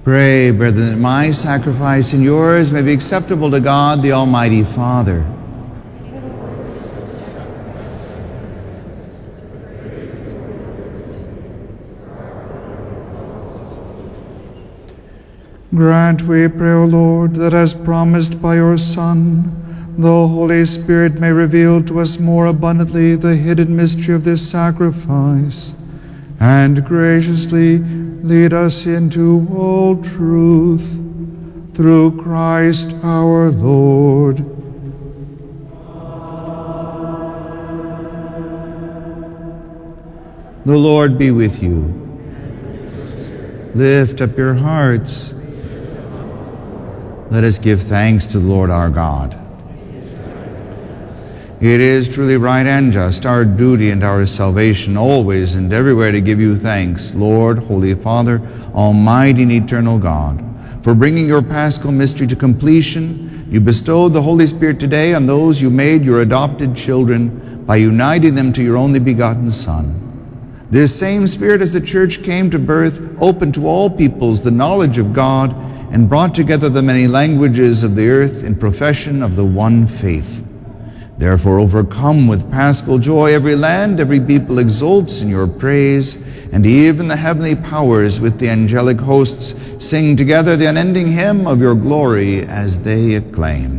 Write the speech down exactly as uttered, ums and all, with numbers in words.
Pray, brethren, that my sacrifice and yours may be acceptable to God, the Almighty Father. Grant, we pray, O Lord, that as promised by your Son, the Holy Spirit may reveal to us more abundantly the hidden mystery of this sacrifice, and graciously lead us into all truth. Through Christ our Lord. The Lord be with you. Lift up your hearts. Let us give thanks to the Lord our God. It is truly right and just, our duty and our salvation, always and everywhere to give you thanks, Lord, Holy Father, Almighty and eternal God. For bringing your paschal mystery to completion, you bestowed the Holy Spirit today on those you made your adopted children by uniting them to your only begotten Son. This same Spirit, as the Church came to birth, opened to all peoples the knowledge of God and brought together the many languages of the earth in profession of the one faith. Therefore, overcome with paschal joy, every land, every people exults in your praise, and even the heavenly powers with the angelic hosts sing together the unending hymn of your glory as they acclaim.